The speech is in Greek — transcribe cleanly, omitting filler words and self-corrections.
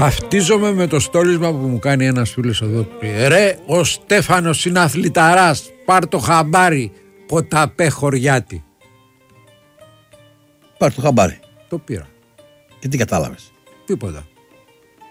Ταυτίζομαι με το στόλισμα που μου κάνει ένας φίλος εδώ. Ρε, ο Στέφανος είναι αθληταράς. Πάρ' το χαμπάρι. Ποταπέ χωριάτη. Πάρ' το χαμπάρι. Το πήρα. Και τι κατάλαβες? Τίποτα.